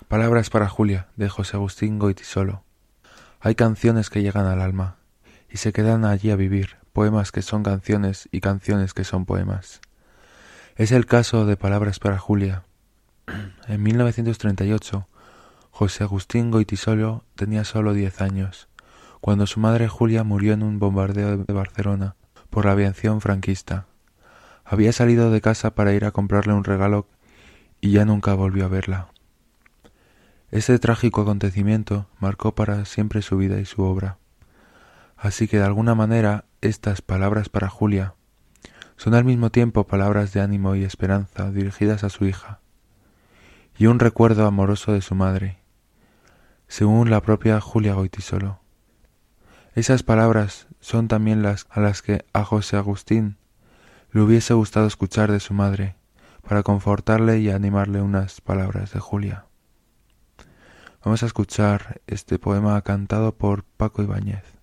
Palabras para Julia, de José Agustín Goytisolo. Hay canciones que llegan al alma y se quedan allí a vivir, poemas que son canciones y canciones que son poemas. Es el caso de Palabras para Julia. En 1938, José Agustín Goytisolo tenía solo 10 años, cuando su madre Julia murió en un bombardeo de Barcelona por la aviación franquista. Había salido de casa para ir a comprarle un regalo y ya nunca volvió a verla. Ese trágico acontecimiento marcó para siempre su vida y su obra. Así que de alguna manera estas Palabras para Julia son al mismo tiempo palabras de ánimo y esperanza dirigidas a su hija, y un recuerdo amoroso de su madre, según la propia Julia Goytisolo. Esas palabras son también las a las que a José Agustín le hubiese gustado escuchar de su madre, para confortarle y animarle unas palabras de Julia. Vamos a escuchar este poema cantado por Paco Ibáñez.